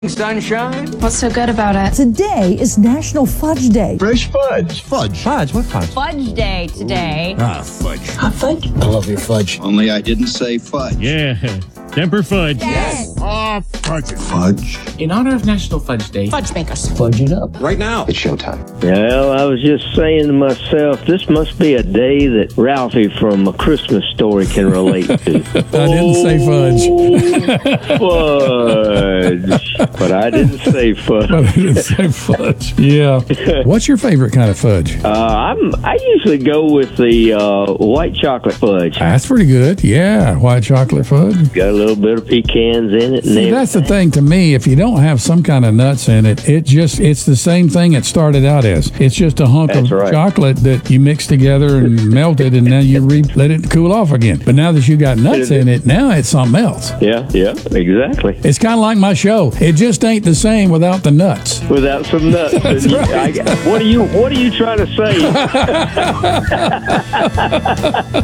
Sunshine? What's so good about it? Today is National Fudge Day. Fresh fudge. Fudge? What fudge? Fudge day today. Fudge. Hot fudge? I love your fudge. Only I didn't say fudge. Yeah, Temper Fudge. Yes. Fudge. Fudge. In honor of National Fudge Day, Fudge makers. Fudge it up. Right now. It's showtime. Well, I was just saying to myself, this must be a day that Ralphie from A Christmas Story can relate to. I didn't say fudge. Fudge. But I didn't say fudge. I didn't say fudge. Yeah. What's your favorite kind of fudge? I usually go with the white chocolate fudge. That's pretty good. Yeah, white chocolate fudge. Got a little bit of pecans in it. See, that's the thing to me. If you don't have some kind of nuts in it, it's the same thing it started out as. It's just a hunk of chocolate that you mix together and melt it, and then you let it cool off again. But now that you got nuts in it, now it's something else. Yeah, exactly. It's kind of like my show. It just ain't the same without the nuts. Without some nuts. What are you trying to say?